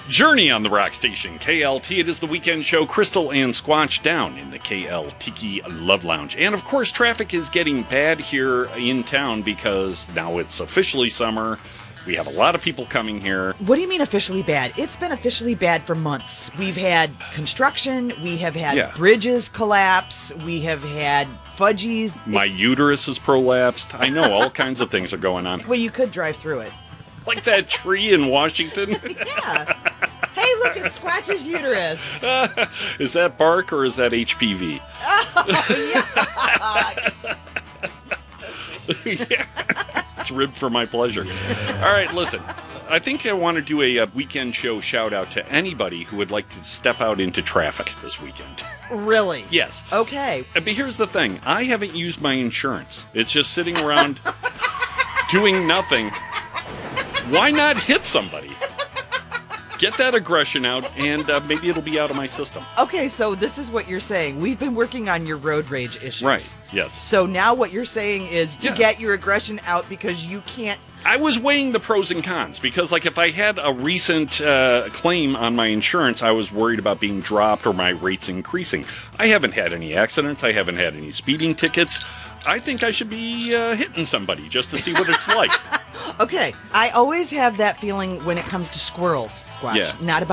Journey on the Rock Station, KLT. It is the weekend show. Crystal and Squatch down in the KL Tiki Love Lounge. And of course, traffic is getting bad here in town because now it's officially summer. We have a lot of people coming here. What do you mean officially bad? It's been officially bad for months. We've had construction. We have had bridges collapse. We have had fudgies. My uterus is prolapsed. I know all kinds of things are going on. Well, you could drive through it. Like that tree in Washington. Yeah. Hey, look, it's Squatch's uterus. Is that bark or is that HPV? Oh, yeah. Yeah. It's ribbed for my pleasure. All right, listen. I think I want to do a weekend show shout out to anybody who would like to step out into traffic this weekend. Really? Yes. Okay. But here's the thing. I haven't used my insurance. It's just sitting around doing nothing. Why not hit somebody? Get that aggression out, and maybe it'll be out of my system. Okay, so this is what you're saying. We've been working on your road rage issues. Right, yes. So now what you're saying is to get your aggression out because you can't... I was weighing the pros and cons, because like if I had a recent claim on my insurance, I was worried about being dropped or my rates increasing. I haven't had any accidents. I haven't had any speeding tickets. I think I should be hitting somebody just to see what it's like. Okay, I always have that feeling when it comes to squirrels, Squatch. Yeah. Not about